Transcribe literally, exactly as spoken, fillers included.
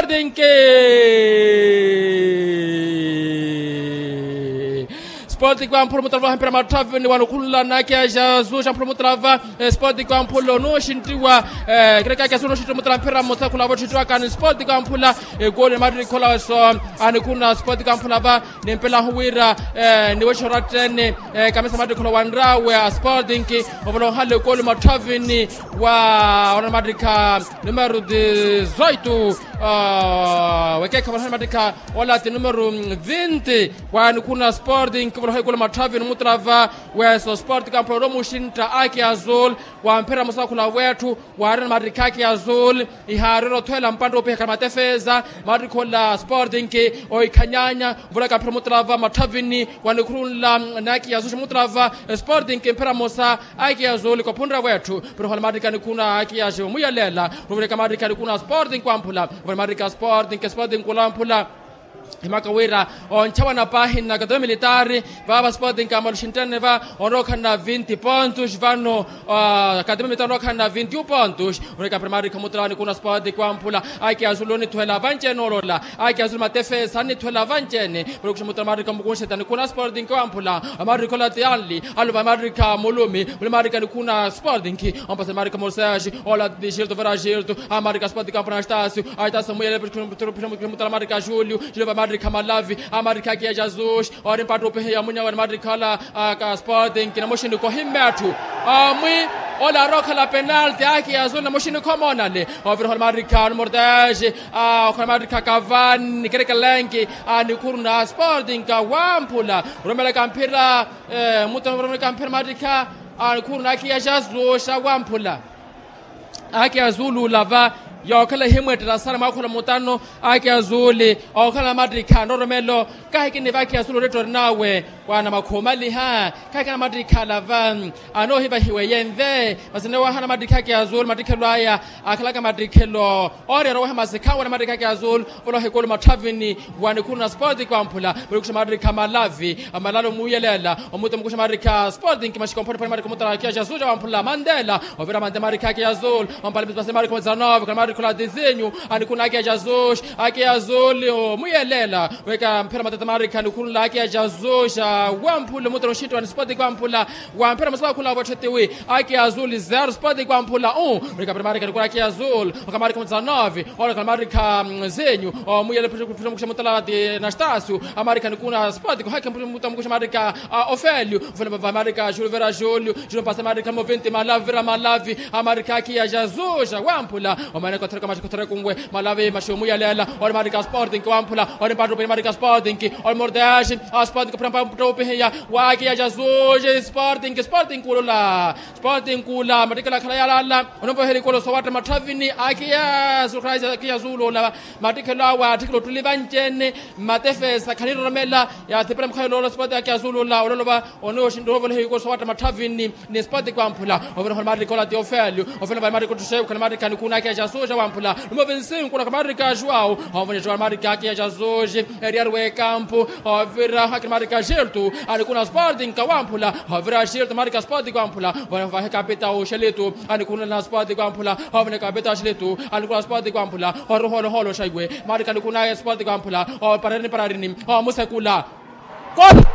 Sporting Sporting kwa mpolo mutalava hampira matavini wanukula nake ajazusha mpolo mutalava Sporting kwa mpolo no shintiwa kireka kya suno shintiwa mutalava mpira mutakula bochitwa kan Sporting kwa mpula goli Madrid kola so anikuna Sporting kwa mpula va nempela huwira ni washoratene kamisa Madrid kola wandrawe Sporting obolo hale goli matavini wa wana Madrid ka numero dezoito wekeka wana Madrid ka wala numero vinte wanikuna Sporting hekula mathavi mutrava weso Sport Campo romushinta aki azul wa mpira musakula wetu wa Real Madrid kaki azul ihariro twela mpando pe kama tefeza Madrid kola Sporting oikanyanya vula kampira mutrava mathavini wanikurula naki azul mutrava Sporting mpira musa aki azul kwa pundra wetu pero Real Madrid kan kuna aki ajo muyalela vula kama Madrid kan kuna Sporting kwa mpula vula Madrid Sporting Sporting kula mpula himaka wera on chawana pahin na kadome militari baba Sporting kama shintane va onroka na vinte pontos vano kadome militari onroka na vinte pontos uneka primary kamutrani kuna Sporting kwa mpula aki azuloni twela vanche nolola aki azul matefe sani twela vanchene production mutamari kamukunshe tani kuna Sporting kwa mpula amari kola tiali alu amari ka molumi amari ka kuna Sporting on passe amari ka Morsage ola de Gilto vera Gilto amari ka Sporting kwa Anastasio aita Samuel production mutamari ka Julio Madrid kama Lavi Amerika kia Jesus ori mpato pe ya munya wa Madrid kala ka Sporting kina moshini ko himmetu amwi ola roka la penalty aki ya zona moshini ko monale over Madrid kan Mordaje a ko Madrid ka Cavani kereka lenki ani kurna Sporting ka wampula romela kampira muto romela kampira Madrid ka ani kurna aki ya Jesus wampula aki azulu lava yokala himwetela sana makhola mutano ake azuli okhala Madrid khano romelo kaike ne vaki azulu reto nawe wana makhoma liha kaike na Madrid khala van ano hiba hiwe yenve basene wa hana Madrid kake azulu Madrid khelo aya akhala ka Madrid khelo ore ro hama sekhawa na Madrid kake azulu volo hekolo mathavini wane kuna Sporting kwa mpula bokusha Madrid kama Lavi amalalo muyelela omuto mukusha Madrid ka Sporting kimashika mpona pa Madrid kumutara kia Jesus wa mpula Mandela overa Mandela Madrid kake azulu ompala bisase Madrid kwa Zanov kama kula desenho anikuna aki Jesus aki azoli muyelela weka mpira matata Amerika nikuna aki Jesus wampula mutro shito wa Sporting kwa mpula wa mpira masaba kula wachetewe aki azoli zero Sporting kwa mpula oh weka Amerika nikuna aki azoli kama Amerika mzanovi ola kama Amerika zenyu muyele pira mkusha mutala de Anastasio Amerika nikuna Sporting haki mutala mkusha Amerika Ofelio vona Amerika Julio Vera Julio Julio passa Amerika movente Malavi Vera Malavi Amerika aki Jesus wampula omane kama kutara kungwe Malawi mashomu ya lela or Madrid Sporting kwa mpula or padro pe Madrid Sporting or Mordaje Sporting kwa mpula pe ya waki ya Jesus Sporting Sporting kula Sporting kula Madrid la khala ya la onombo heli kolo sowata mathavini akia surprise akia zulu la Madrid la wa tiklo tulivanchene matefesa khaliro romela ya tepela mkhayilo Sporting akia zulu la ololoba ono shindovole heli kolo sowata mathavini ni Sporting kwa mpula over Madrid kola de Ofelio Ofelio Madrid ko tushe kwa Madrid kan kuna akia Jesus wampula numo vencinho kuna Madrid Joao ovone Joao Madrid akia Jesus eriarwe campo overa hak Madrid Gilto alikuna Sporting kawampula overa Gilto Madrid Sporting kawampula vona va kapitao Sheleto alikuna na Sporting kawampula ovone kapitao Sheleto alikuna Sporting kawampula horo horo horo shaigwe Madrid alikuna Sporting kawampula o parani pararini o musekula